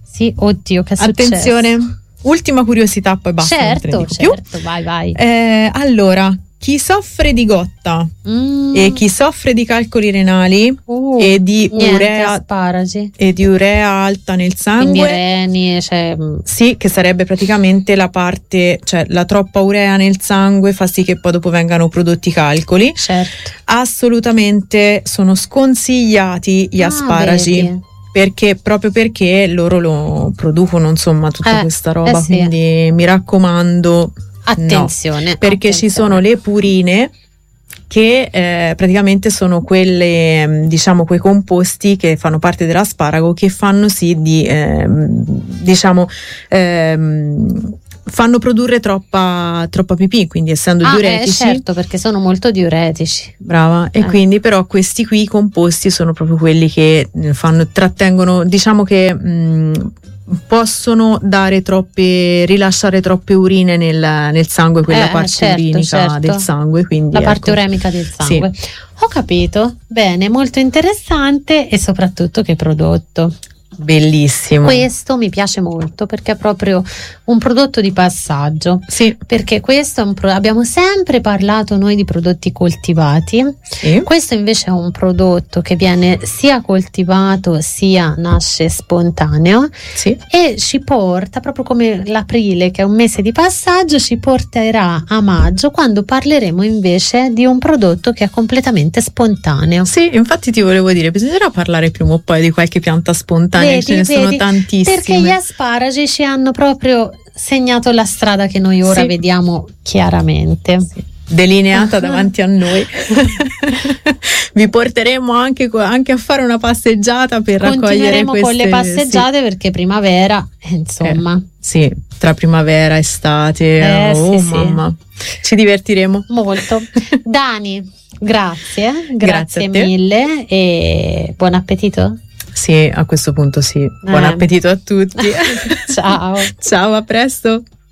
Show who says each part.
Speaker 1: Sì, oddio, che è
Speaker 2: Attenzione,
Speaker 1: successo?
Speaker 2: ultima curiosità, poi basta.
Speaker 1: Certo, vai.
Speaker 2: Allora, chi soffre di gotta e chi soffre di calcoli renali e di
Speaker 1: asparagi
Speaker 2: e di urea alta nel sangue,
Speaker 1: quindi reni,
Speaker 2: sì, che sarebbe praticamente la parte, cioè la troppa urea nel sangue fa sì che poi dopo vengano prodotti calcoli.
Speaker 1: certo,
Speaker 2: Assolutamente sono sconsigliati gli asparagi.
Speaker 1: vedi.
Speaker 2: Perché loro lo producono, insomma, tutta questa roba,
Speaker 1: sì.
Speaker 2: quindi mi raccomando,
Speaker 1: Attenzione,
Speaker 2: no, perché ci sono le purine che praticamente sono quelle, diciamo, quei composti che fanno parte dell'asparago che fanno sì di fanno produrre troppa pipì, quindi essendo diuretici.
Speaker 1: Certo, perché sono molto diuretici.
Speaker 2: Brava, e quindi però questi qui composti sono proprio quelli che trattengono, diciamo che possono rilasciare troppe urine nel sangue, quella parte urinica del sangue, quindi
Speaker 1: la parte uremica del sangue. Sì. Ho capito, bene, molto interessante e soprattutto che prodotto.
Speaker 2: Bellissimo.
Speaker 1: Questo mi piace molto perché è proprio un prodotto di passaggio.
Speaker 2: Sì.
Speaker 1: Perché questo è abbiamo sempre parlato noi di prodotti coltivati.
Speaker 2: Sì.
Speaker 1: Questo invece è un prodotto che viene sia coltivato sia nasce spontaneo.
Speaker 2: Sì.
Speaker 1: E ci porta, proprio come l'aprile che è un mese di passaggio, ci porterà a maggio quando parleremo invece di un prodotto che è completamente spontaneo.
Speaker 2: Sì, infatti ti volevo dire, bisognerà parlare prima o poi di qualche pianta spontanea. Ce ne sono tantissime.
Speaker 1: Perché gli asparagi ci hanno proprio segnato la strada che noi ora vediamo chiaramente.
Speaker 2: Sì. Delineata davanti a noi. Vi porteremo anche a fare una passeggiata per raccogliere queste.
Speaker 1: Continueremo con le passeggiate perché primavera, insomma.
Speaker 2: Sì, tra primavera e estate. Mamma. Ci divertiremo
Speaker 1: molto. Dani, grazie mille e buon appetito.
Speaker 2: Sì, a questo punto sì. Buon appetito a tutti.
Speaker 1: Ciao.
Speaker 2: Ciao, a presto.